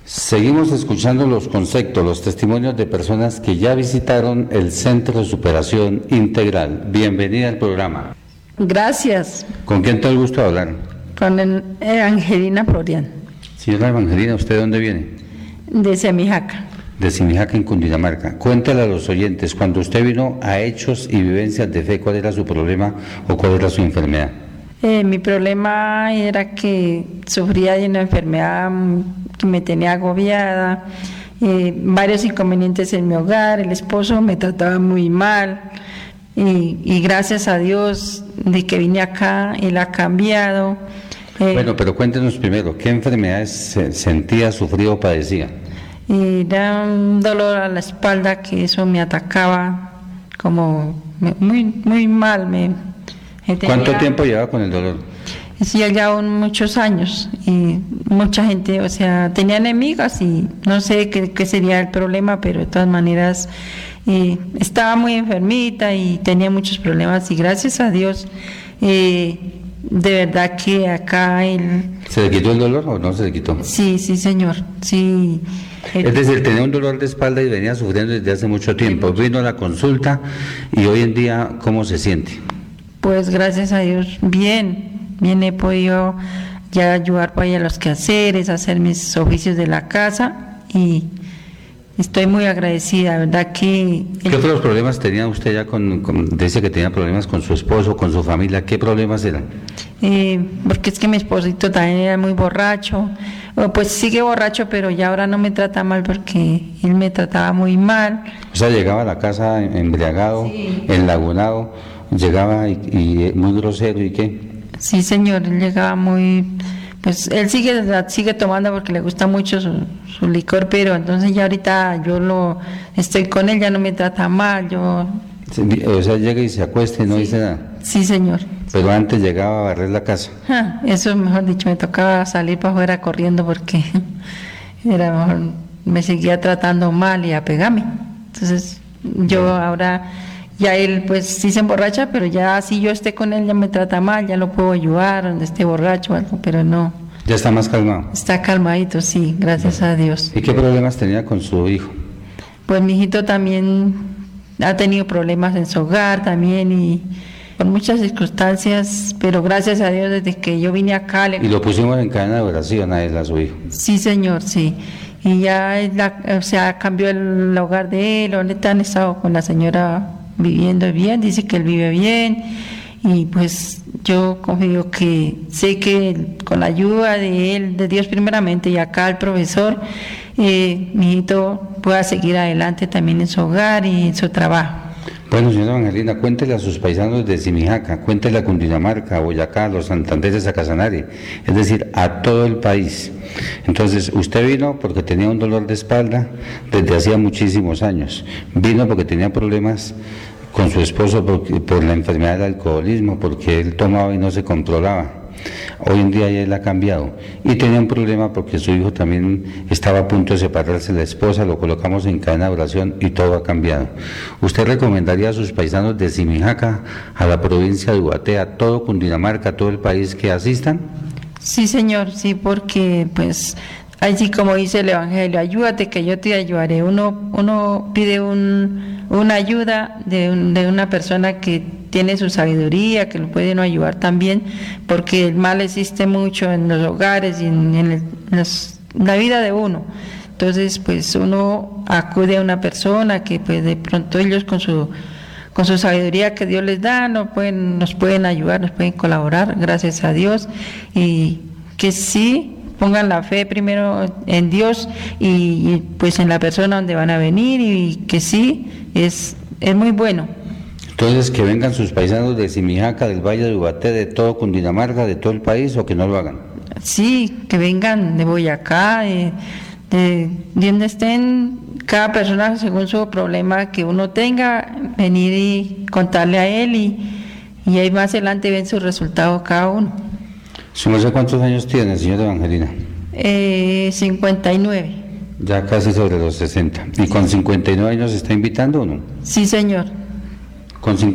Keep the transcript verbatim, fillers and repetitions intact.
Seguimos escuchando los conceptos, los testimonios de personas que ya visitaron el Centro de Superación Integral. Bienvenida al programa. Gracias. ¿Con quién te gusto hablar? Con el, Evangelina Florian. Señora Evangelina, ¿usted de dónde viene? De Semijaca. De Simijaca, en Cundinamarca. Cuéntale a los oyentes, cuando usted vino a Hechos y Vivencias de Fe, ¿cuál era su problema o cuál era su enfermedad? Eh, mi problema era que sufría de una enfermedad que me tenía agobiada, eh, varios inconvenientes en mi hogar, el esposo me trataba muy mal y, y gracias a Dios de que vine acá, él ha cambiado. Eh, bueno, pero cuéntenos primero, ¿qué enfermedades se sentía, sufría o padecía? Era un dolor a la espalda que eso me atacaba como muy, muy mal. Me, me tenía... ¿Cuánto tiempo llevaba con el dolor? Sí, ya muchos años y mucha gente, o sea, tenía enemigas y no sé qué, qué sería el problema, pero de todas maneras eh, estaba muy enfermita y tenía muchos problemas y gracias a Dios, eh, de verdad que acá él... ¿Se le quitó el dolor o no se le quitó? Sí, sí, señor, sí. Es decir, tenía un dolor de espalda y venía sufriendo desde hace mucho tiempo. Vino a la consulta y hoy en día, ¿cómo se siente? Pues gracias a Dios, bien. Bien, he podido ya ayudar para a los quehaceres, hacer mis oficios de la casa y estoy muy agradecida, ¿verdad? Que ¿Qué el... otros problemas tenía usted ya con, con, dice que tenía problemas con su esposo, con su familia? ¿Qué problemas eran? Eh, porque es que mi esposito también era muy borracho, o pues sigue borracho, pero ya ahora no me trata mal porque él me trataba muy mal. O sea, llegaba a la casa embriagado, sí, enlagunado, llegaba y, y muy grosero, ¿y qué? Sí, señor, él llegaba muy, pues él sigue sigue tomando porque le gusta mucho su, su licor, pero entonces ya ahorita yo lo estoy con él, ya no me trata mal, yo... O sea, llega y se acuesta y no sí, dice nada. Sí, señor. Pero antes llegaba a barrer la casa. Ah, eso, mejor dicho, me tocaba salir para afuera corriendo porque era mejor, me seguía tratando mal y a pegarme. Entonces, yo sí, ahora... Ya él pues sí se emborracha, pero ya si yo esté con él ya me trata mal, ya lo puedo ayudar donde esté borracho o algo, pero no. ¿Ya está más calmado? Está calmadito, sí, gracias a Dios. ¿Y qué problemas tenía con su hijo? Pues mi hijito también ha tenido problemas en su hogar también y por muchas circunstancias, pero gracias a Dios desde que yo vine acá... Le... Y lo pusimos en cadena de oración a él, a su hijo. Sí, señor, sí. Y ya, la, o sea, cambió el hogar de él, ahorita han estado con la señora... viviendo bien, dice que él vive bien y pues yo confío que sé que con la ayuda de él, de Dios primeramente y acá el profesor, eh, mi hijito pueda seguir adelante también en su hogar y en su trabajo. Bueno, señora Evangelina, cuéntele a sus paisanos de Simijaca, cuéntele a Cundinamarca, a Boyacá, a los santanderes, a Casanare, es decir, a todo el país. Entonces, usted vino porque tenía un dolor de espalda desde hacía muchísimos años, vino porque tenía problemas con su esposo por, por la enfermedad del alcoholismo, porque él tomaba y no se controlaba. Hoy en día ya él ha cambiado y tenía un problema porque su hijo también estaba a punto de separarse de la esposa, lo colocamos en cadena de oración y todo ha cambiado. ¿Usted recomendaría a sus paisanos de Simijaca, a la provincia de Ubaté, a todo Cundinamarca, a todo el país que asistan? Sí, señor, sí, porque pues así como dice el Evangelio, ayúdate que yo te ayudaré. Uno, uno pide un, una ayuda de, un, de una persona que tiene su sabiduría, que lo puede no ayudar también, porque el mal existe mucho en los hogares y en, en, el, en los, la vida de uno. Entonces, pues uno acude a una persona que pues de pronto ellos con su con su sabiduría que Dios les da, nos pueden, nos pueden ayudar, nos pueden colaborar, gracias a Dios, y que sí pongan la fe primero en Dios y, y pues en la persona donde van a venir y que sí, es, es muy bueno. Entonces, que vengan sus paisanos de Simijaca, del Valle de Ubaté, de todo Cundinamarca, de todo el país, o que no lo hagan. Sí, que vengan de Boyacá, de, de, de donde estén, cada persona según su problema que uno tenga, venir y contarle a él y, y ahí más adelante ven su resultado cada uno. ¿Su merced cuántos años tiene, señora Evangelina? Eh, cincuenta y nueve. Ya casi sobre los sesenta. ¿Y con cincuenta y nueve años se está invitando o no? Sí, señor. Con